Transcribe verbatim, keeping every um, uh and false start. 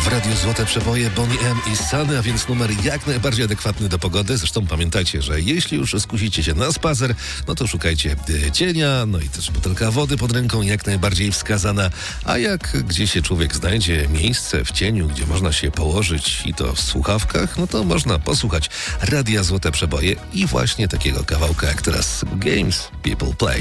w Radiu Złote Przeboje Bonnie M i Sunny, a więc numer jak najbardziej adekwatny do pogody. Zresztą pamiętajcie, że jeśli już skusicie się na spacer, no to szukajcie cienia, no i też butelka wody pod ręką jak najbardziej wskazana. A jak gdzieś się człowiek znajdzie miejsce w cieniu, gdzie można się położyć i to w słuchawkach, no to można posłuchać Radia Złote Przeboje i właśnie takiego kawałka jak teraz Games People Play.